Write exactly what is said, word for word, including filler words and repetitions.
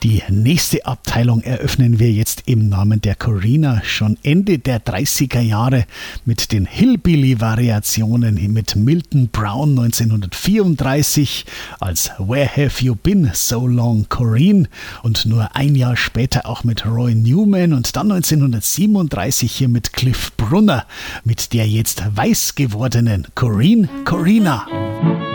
Die nächste Abteilung eröffnen wir jetzt im Namen der Corinna schon Ende der dreißiger Jahre mit den Hillbilly-Variationen mit Milton Brown neunzehnhundertvierunddreißig als Where Have You Been So Long, Corinne, und nur ein Jahr später auch mit Roy Newman und dann neunzehnhundertsiebenunddreißig hier mit Cliff Brunner mit der jetzt weiß gewordenen Corinne Corinna.